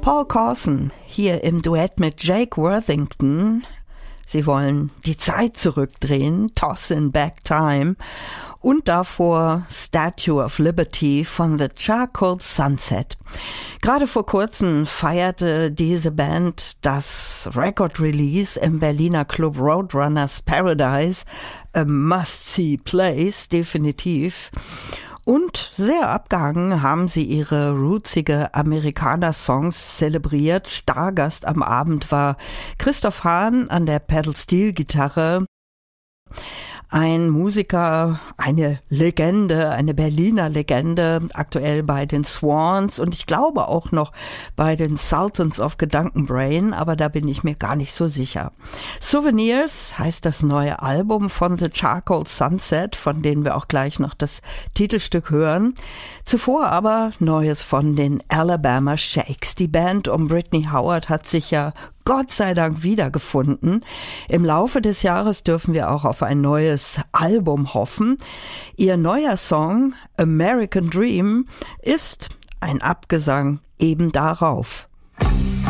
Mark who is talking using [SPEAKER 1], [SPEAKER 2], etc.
[SPEAKER 1] Paul Carson hier im Duett mit Jake Worthington. Sie wollen die Zeit zurückdrehen, Tossin' Back Time, und davor Statue of Liberty von The Charcoal Sunset. Gerade vor kurzem feierte diese Band das Record-Release im Berliner Club Roadrunners Paradise, a must-see-place, definitiv. Und sehr abgehangen haben sie ihre rootsige Amerikaner-Songs zelebriert. Stargast am Abend war Christoph Hahn an der Pedal-Steel-Gitarre. Ein Musiker, eine Legende, eine Berliner Legende, aktuell bei den Swans und ich glaube auch noch bei den Sultans of Gedankenbrain, aber da bin ich mir gar nicht so sicher. Souvenirs heißt das neue Album von The Charcoal Sunset, von denen wir auch gleich noch das Titelstück hören. Zuvor aber Neues von den Alabama Shakes. Die Band um Brittany Howard hat sich ja Gott sei Dank wiedergefunden. Im Laufe des Jahres dürfen wir auch auf ein neues Album hoffen. Ihr neuer Song American Dream ist ein Abgesang eben darauf.